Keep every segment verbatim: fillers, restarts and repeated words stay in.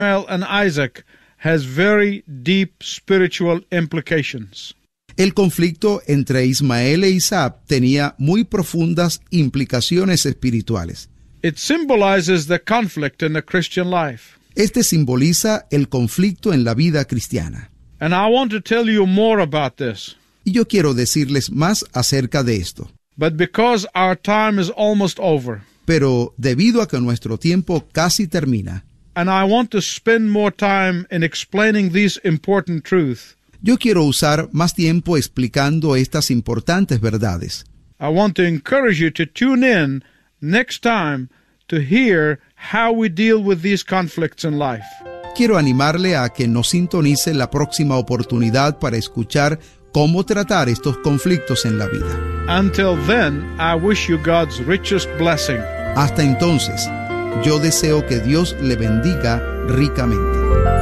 and Isaac has very deep spiritual implications. El conflicto entre Ismael e Isaac tenía muy profundas implicaciones espirituales. It symbolizes the conflict in the Christian life. Este simboliza el conflicto en la vida cristiana. And I want to tell you more about this. Y yo quiero decirles más acerca de esto. But because our time is almost over, Pero debido a que nuestro tiempo casi termina, and I want to spend more time in explaining these important truths, yo quiero usar más tiempo explicando estas importantes verdades. I want to encourage you to tune in next time to hear how we deal with these conflicts in life. Quiero animarle a que nos sintonice la próxima oportunidad para escuchar cómo tratar estos conflictos en la vida. Until then, I wish you God's richest blessing. Hasta entonces, yo deseo que Dios le bendiga ricamente.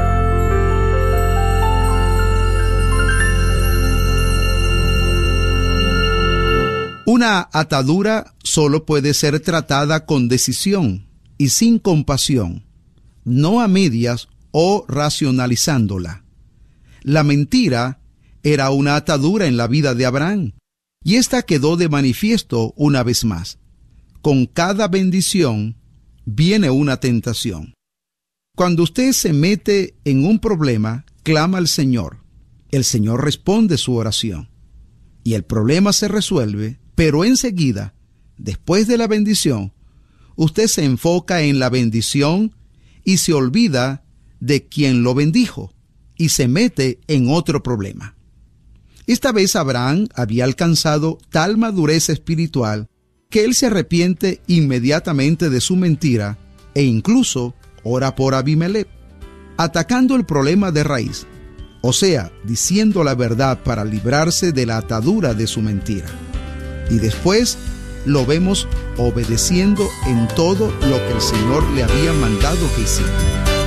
Una atadura solo puede ser tratada con decisión y sin compasión, no a medias o racionalizándola. La mentira era una atadura en la vida de Abraham, y esta quedó de manifiesto una vez más. Con cada bendición viene una tentación. Cuando usted se mete en un problema, clama al Señor. El Señor responde su oración, y el problema se resuelve. Pero enseguida, después de la bendición, usted se enfoca en la bendición y se olvida de quien lo bendijo y se mete en otro problema. Esta vez Abraham había alcanzado tal madurez espiritual que él se arrepiente inmediatamente de su mentira e incluso ora por Abimelech, atacando el problema de raíz, o sea, diciendo la verdad para librarse de la atadura de su mentira. Y después lo vemos obedeciendo en todo lo que el Señor le había mandado que hiciera.